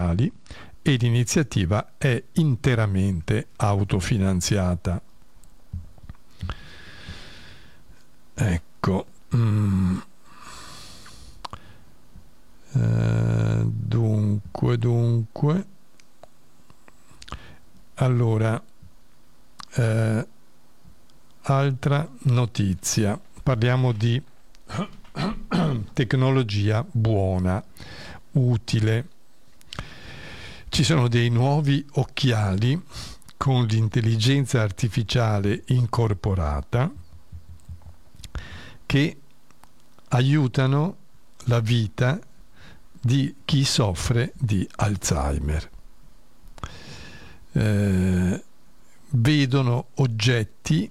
occhiali e l'iniziativa è interamente autofinanziata. Ecco. Dunque. Allora, altra notizia. Parliamo di tecnologia buona, utile. Ci sono dei nuovi occhiali con l'intelligenza artificiale incorporata che aiutano la vita di chi soffre di Alzheimer. Vedono oggetti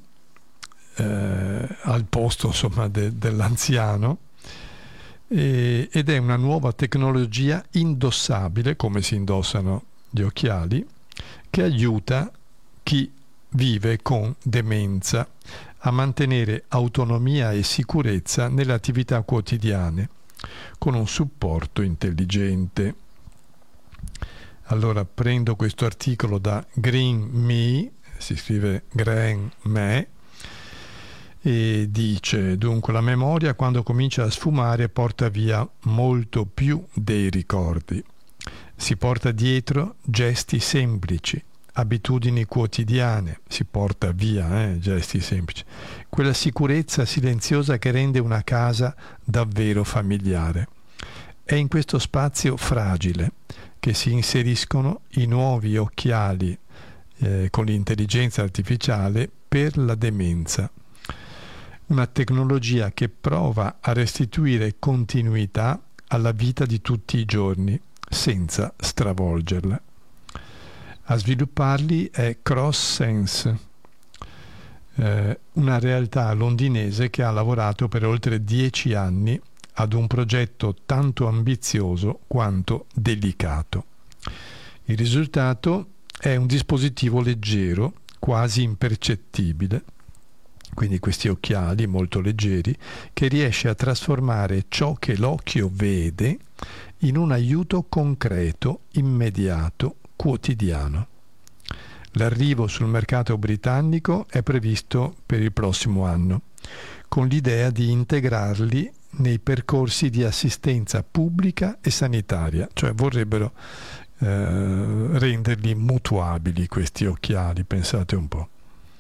al posto, insomma, dell'anziano, ed è una nuova tecnologia indossabile, come si indossano gli occhiali, che aiuta chi vive con demenza a mantenere autonomia e sicurezza nelle attività quotidiane con un supporto intelligente. Allora prendo questo articolo da Green Me, si scrive Green Me, e dice: dunque, la memoria quando comincia a sfumare porta via molto più dei ricordi. Si porta dietro gesti semplici, abitudini quotidiane, si porta via gesti semplici, quella sicurezza silenziosa che rende una casa davvero familiare. È in questo spazio fragile che si inseriscono i nuovi occhiali con l'intelligenza artificiale per la demenza. Una tecnologia che prova a restituire continuità alla vita di tutti i giorni senza stravolgerla. A svilupparli è CrossSense, una realtà londinese che ha lavorato per oltre 10 anni ad un progetto tanto ambizioso quanto delicato. Il risultato è un dispositivo leggero, quasi impercettibile, quindi questi occhiali molto leggeri, che riesce a trasformare ciò che l'occhio vede in un aiuto concreto, immediato, quotidiano. L'arrivo sul mercato britannico è previsto per il prossimo anno, con l'idea di integrarli nei percorsi di assistenza pubblica e sanitaria, cioè vorrebbero renderli mutuabili questi occhiali, pensate un po'.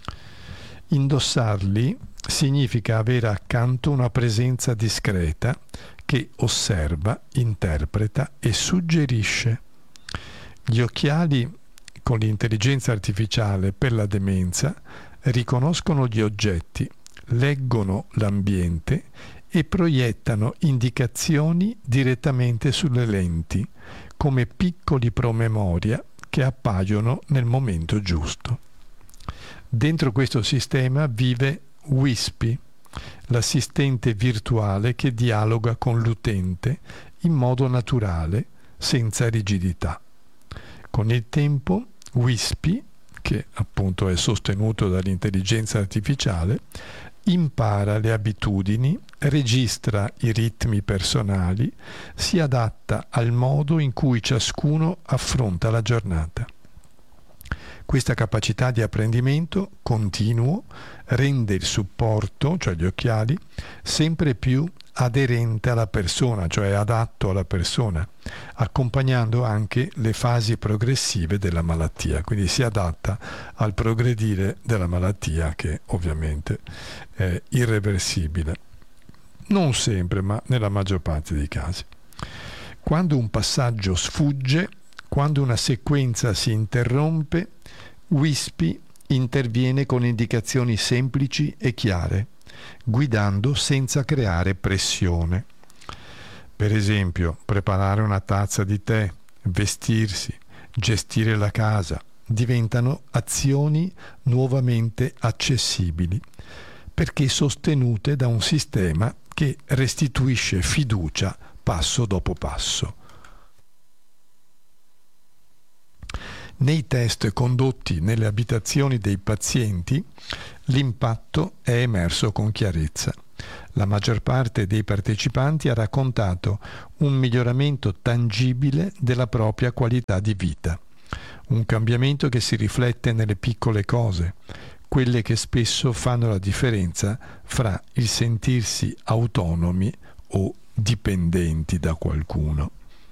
Indossarli significa avere accanto una presenza discreta che osserva, interpreta e suggerisce. Gli occhiali con l'intelligenza artificiale per la demenza riconoscono gli oggetti, leggono l'ambiente e proiettano indicazioni direttamente sulle lenti, come piccoli promemoria che appaiono nel momento giusto. Dentro questo sistema vive Wispy, l'assistente virtuale che dialoga con l'utente in modo naturale, senza rigidità. Con il tempo, Wispy, che appunto è sostenuto dall'intelligenza artificiale, impara le abitudini, registra i ritmi personali, si adatta al modo in cui ciascuno affronta la giornata. Questa capacità di apprendimento continuo rende il supporto, cioè gli occhiali, sempre più aderente alla persona, cioè adatto alla persona, accompagnando anche le fasi progressive della malattia, quindi si adatta al progredire della malattia, che ovviamente è irreversibile. Non sempre, ma nella maggior parte dei casi. Quando un passaggio sfugge, quando una sequenza si interrompe, Wispy interviene con indicazioni semplici e chiare, guidando senza creare pressione. Per esempio, preparare una tazza di tè, vestirsi, gestire la casa, diventano azioni nuovamente accessibili, perché sostenute da un sistema che restituisce fiducia passo dopo passo. Nei test condotti nelle abitazioni dei pazienti, l'impatto è emerso con chiarezza. La maggior parte dei partecipanti ha raccontato un miglioramento tangibile della propria qualità di vita. Un cambiamento che si riflette nelle piccole cose, quelle che spesso fanno la differenza fra il sentirsi autonomi o dipendenti da qualcuno.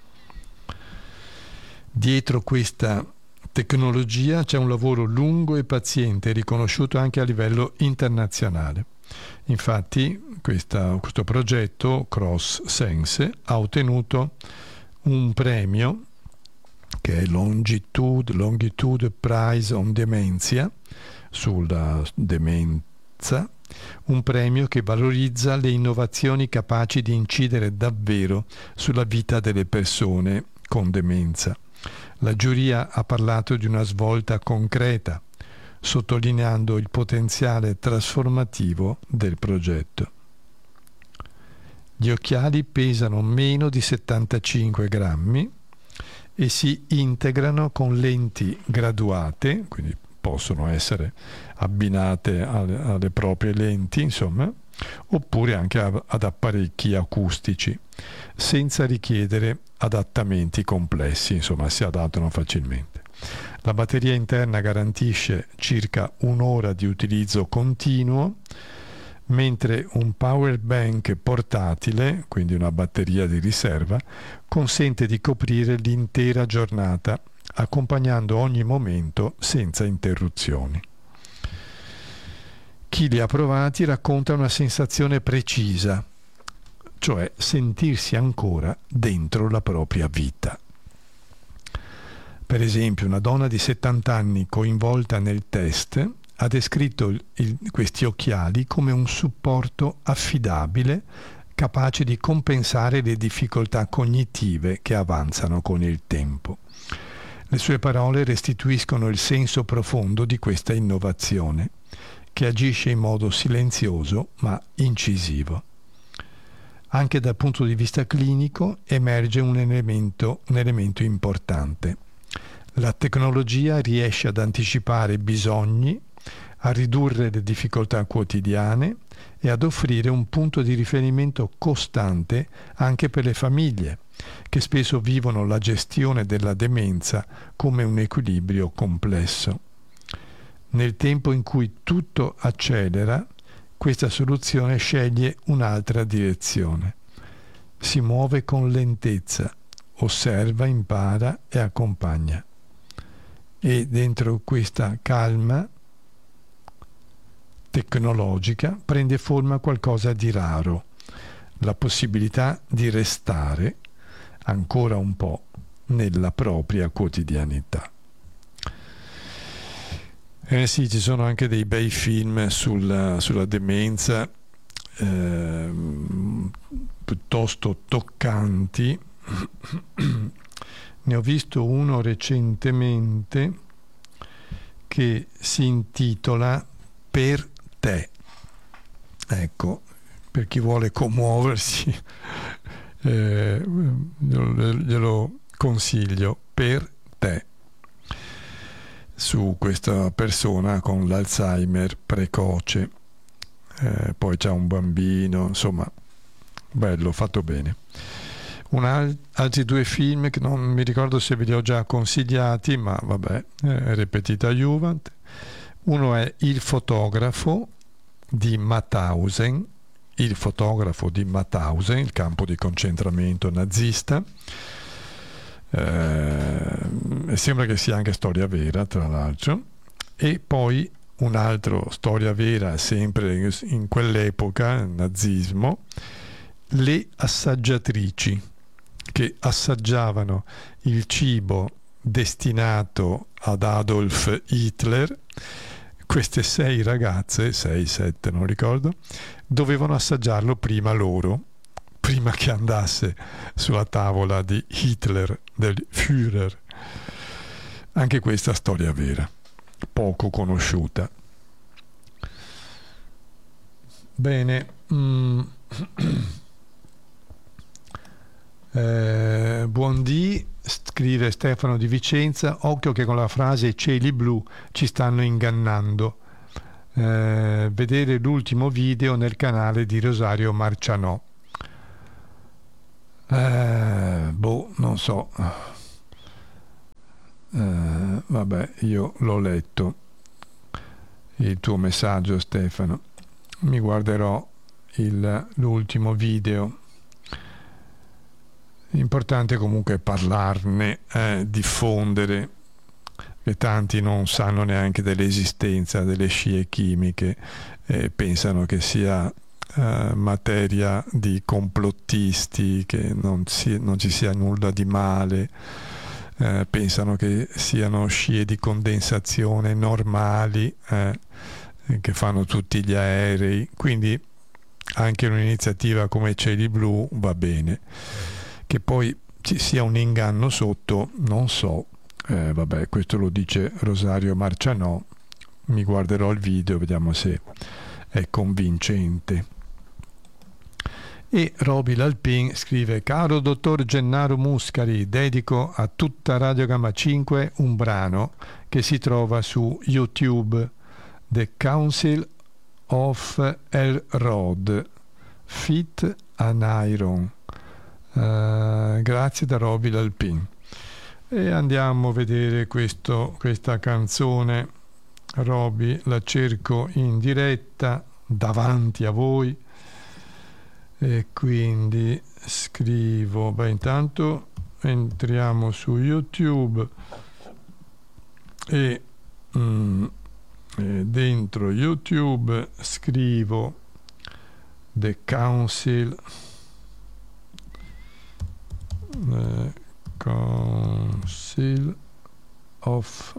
Dietro questa tecnologia c'è un lavoro lungo e paziente, riconosciuto anche a livello internazionale. Infatti questo progetto Cross Sense ha ottenuto un premio che è Longitude Prize on Dementia, sulla demenza, un premio che valorizza le innovazioni capaci di incidere davvero sulla vita delle persone con demenza. La giuria ha parlato di una svolta concreta, sottolineando il potenziale trasformativo del progetto. Gli occhiali pesano meno di 75 grammi e si integrano con lenti graduate, quindi possono essere abbinate alle proprie lenti, insomma, oppure anche ad apparecchi acustici, senza richiedere adattamenti complessi, insomma, si adattano facilmente. La batteria interna garantisce circa un'ora di utilizzo continuo, mentre un power bank portatile, quindi una batteria di riserva, consente di coprire l'intera giornata, accompagnando ogni momento senza interruzioni. Chi li ha provati racconta una sensazione precisa, cioè sentirsi ancora dentro la propria vita. Per esempio, una donna di 70 anni coinvolta nel test ha descritto questi occhiali come un supporto affidabile, capace di compensare le difficoltà cognitive che avanzano con il tempo. Le sue parole restituiscono il senso profondo di questa innovazione, che agisce in modo silenzioso ma incisivo. Anche dal punto di vista clinico emerge un elemento importante. La tecnologia riesce ad anticipare bisogni, a ridurre le difficoltà quotidiane e ad offrire un punto di riferimento costante anche per le famiglie, che spesso vivono la gestione della demenza come un equilibrio complesso. Nel tempo in cui tutto accelera, questa soluzione sceglie un'altra direzione. Si muove con lentezza, osserva, impara e accompagna. E dentro questa calma tecnologica prende forma qualcosa di raro, la possibilità di restare ancora un po' nella propria quotidianità. Sì, ci sono anche dei bei film sulla demenza, piuttosto toccanti. Ne ho visto uno recentemente che si intitola Per te. Ecco, per chi vuole commuoversi, glielo consiglio. Per te. Su questa persona con l'Alzheimer precoce, poi c'è un bambino, insomma, bello, fatto bene. Altri due film che non mi ricordo se ve li ho già consigliati, ma vabbè, repetita iuvant. Uno è Il fotografo di Mauthausen, il fotografo di Mauthausen, il campo di concentramento nazista. Sembra che sia anche storia vera, tra l'altro. E poi un'altra storia vera, sempre in quell'epoca, il nazismo, Le assaggiatrici, che assaggiavano il cibo destinato ad Adolf Hitler. Queste 6 ragazze, 6, 7 non ricordo, dovevano assaggiarlo prima loro, prima che andasse sulla tavola di Hitler, del Führer. Anche questa storia vera, poco conosciuta. Bene. Buondì, scrive Stefano di Vicenza, occhio che con la frase cieli blu ci stanno ingannando. Vedere l'ultimo video nel canale di Rosario Marcianò. Non so. Vabbè, io l'ho letto il tuo messaggio, Stefano. Mi guarderò l'ultimo video. Importante comunque parlarne, diffondere, che tanti non sanno neanche dell'esistenza delle scie chimiche, pensano che sia materia di complottisti, che non ci sia nulla di male, pensano che siano scie di condensazione normali che fanno tutti gli aerei, quindi anche un'iniziativa come Cieli Blu va bene. Che poi ci sia un inganno sotto, non so, vabbè, questo lo dice Rosario Marcianò, mi guarderò il video, vediamo se è convincente. E Roby Lalpin scrive: caro dottor Gennaro Muscari, dedico a tutta Radio Gamma 5 un brano che si trova su YouTube, The Council of Elrod, Fit an Iron. Grazie da Roby Lalpin. E andiamo a vedere questa canzone. Roby, la cerco in diretta davanti a voi e quindi scrivo, intanto entriamo su YouTube e dentro YouTube scrivo The Council of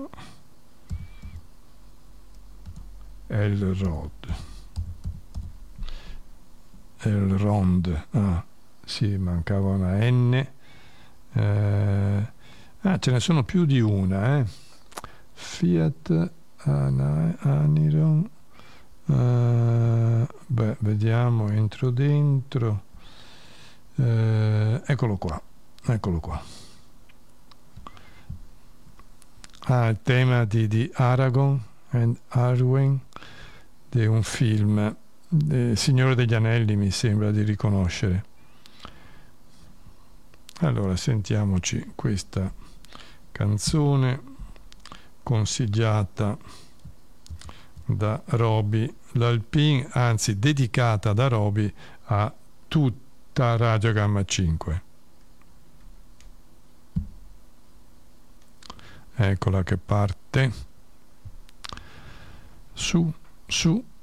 Elrond. Sì, mancava una N. Ce ne sono più di una, Fiat Aniron. Vediamo, entro dentro. Eccolo qua. Il tema di Aragorn and Arwen, di un film Signore degli Anelli, mi sembra di riconoscere. Allora sentiamoci questa canzone consigliata da Roby Lalpin, anzi dedicata da Roby a tutta Radio Gamma 5. Eccola che parte. Su